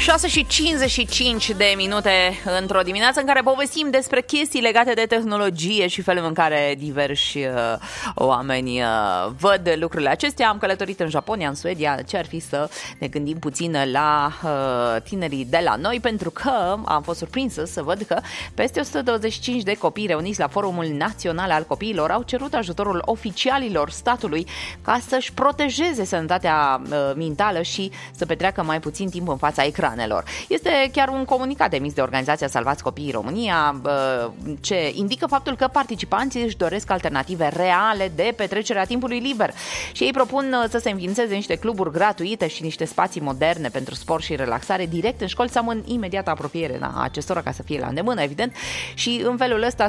6:55 într-o dimineață în care povestim despre chestii legate de tehnologie și felul în care diversi oameni văd lucrurile acestea. Am călătorit în Japonia, în Suedia. Ce ar fi să ne gândim puțin la tinerii de la noi, pentru că am fost surprinsă să văd că peste 125 de copii reuniți la Forumul Național al Copiilor au cerut ajutorul oficialilor statului ca să-și protejeze sănătatea mentală și să petreacă mai puțin timp în fața ecranelor. Este chiar un comunicat emis de organizația Salvați Copiii România, ce indică faptul că participanții își doresc alternative reale de petrecerea timpului liber și ei propun să se înființeze niște cluburi gratuite și niște spații moderne pentru sport și relaxare direct în școli sau în imediată apropiere acestora, ca să fie la îndemână, evident, și în felul ăsta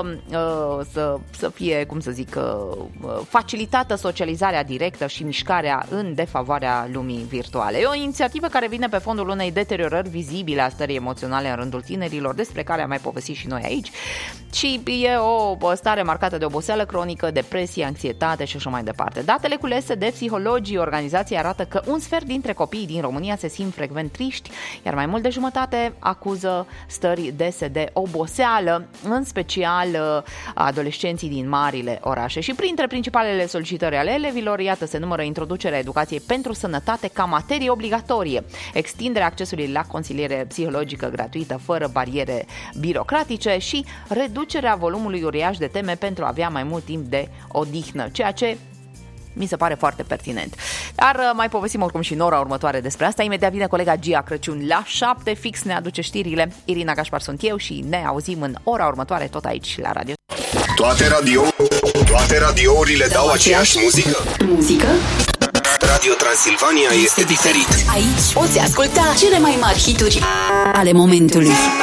să fie, cum să zic, facilitată socializarea directă și mișcarea în defavoarea lumii virtuale. E o inițiativă care vine pe fondul unei deteriorări vizibile a stării emoționale în rândul tinerilor, despre care am mai povestit și noi aici, și e o stare marcată de oboseală cronică, depresie, anxietate și așa mai departe. Datele culese de psihologii organizației arată că un sfert dintre copiii din România se simt frecvent triști, iar mai mult de jumătate acuză stări dese de oboseală, în special adolescenții din marile orașe. Și printre principalele solicitări ale elevilor, iată, se numără introducerea educației pentru sănătate ca materie obligatorie, extinderea accesului la consiliere psihologică gratuită fără bariere birocratice și reducerea volumului uriaș de teme pentru a avea mai mult timp de odihnă, ceea ce mi se pare foarte pertinent. Dar mai povestim oricum și în ora următoare despre asta. Imediat vine colega Gia Crăciun la 7, fix ne aduce știrile. Irina Gașpar sunt eu și ne auzim în ora următoare tot aici la radio. Toate radiourile dau aceeași muzică? Radio Transilvania este diferit. Aici poți asculta cele mai mari hituri ale momentului.